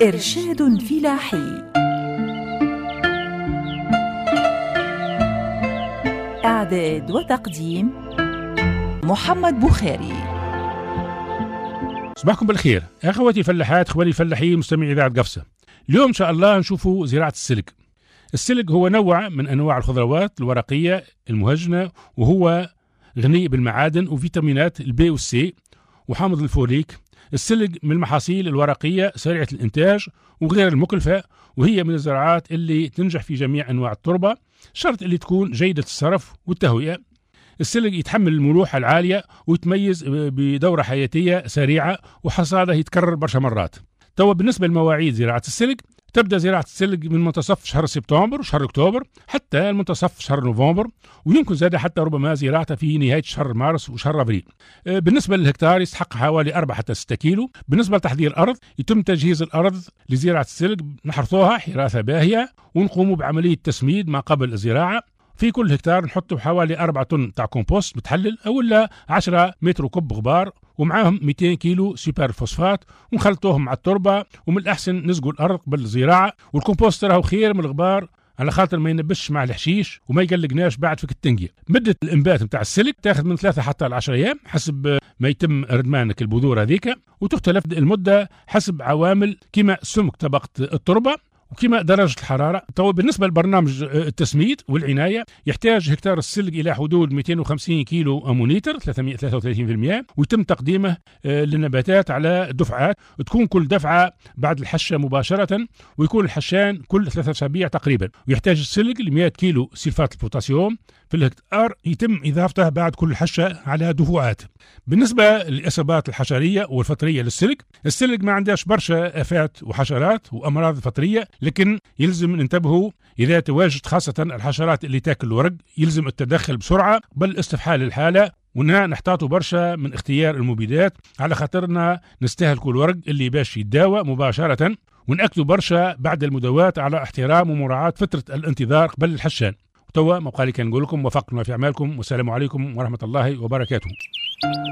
إرشاد فلاحي. إعداد وتقديم محمد بخاري. صباحكم بالخير أخواتي الفلاحات، إخواني الفلاحين، مستمعي إذاعة قفصة. اليوم إن شاء الله نشوفوا زراعة السلق. السلق هو نوع من أنواع الخضروات الورقية المهجنة، وهو غني بالمعادن وفيتامينات البي والسي وحامض الفوليك. السلق من المحاصيل الورقية سريعة الإنتاج وغير المكلفة، وهي من الزراعات اللي تنجح في جميع أنواع التربة، شرط اللي تكون جيدة الصرف والتهوية. السلق يتحمل الملوحة العالية ويتميز بدورة حياتية سريعة، وحصاده يتكرر برشا مرات. بالنسبة لمواعيد زراعة السلق، تبدأ زراعة السلق من منتصف شهر سبتمبر وشهر أكتوبر حتى منتصف شهر نوفمبر، ويمكن زاد حتى ربما زراعتها في نهاية شهر مارس وشهر أبريل. بالنسبة للهكتار يستحق حوالي 4 حتى 6 كيلو. بالنسبة لتحضير الأرض، يتم تجهيز الأرض لزراعة السلق، نحرثوها حراثة باهية ونقوموا بعملية تسميد ما قبل الزراعة. في كل هكتار نحطوا حوالي 4 طن تاع كومبوست متحلل أو 10 متر كب غبار، ومعاهم 200 كيلو سوبر فوسفات، ونخلطوهم مع التربة. ومن الأحسن نسقوا الأرض قبل الزراعة، والكومبوست راهو خير من الغبار على خاطر ما ينبش مع الحشيش وما يقلقناش بعد فيك التنقية. مدة الإنبات متاع السلق تاخذ من 3 حتى 10 أيام حسب ما يتم ردمانك البذور هذيك، وتختلف المدة حسب عوامل كما سمك طبقة التربة وكما درجة الحرارة. بالنسبة لبرنامج التسميد والعناية، يحتاج هكتار السلق إلى حدود 250 كيلو أمونيتر 333%، ويتم تقديمه للنباتات على دفعات، تكون كل دفعة بعد الحشة مباشرة، ويكون الحشان كل 3 أسابيع تقريبا. ويحتاج السلق ل 100 كيلو سلفات البوتاسيوم في الهكتار، يتم إضافته بعد كل حشة على دفعات. بالنسبة للإصابات الحشرية والفطرية للسلق، السلق ما عندهاش برشا آفات وحشرات وأمراض فطرية، لكن يلزم ننتبهوا إذا تواجد خاصة الحشرات اللي تاكل الورق، يلزم التدخل بسرعة بل استفحال الحالة، ونها نحتاطوا برشا من اختيار المبيدات على خاطرنا نستهلكوا الورق اللي باش يتداوى مباشرة، ونأكدوا برشا بعد المداواة على احترام ومراعاة فترة الانتظار قبل الحشان. مقالي كان نقول لكم وفقكم في أعمالكم، والسلام عليكم ورحمة الله وبركاته.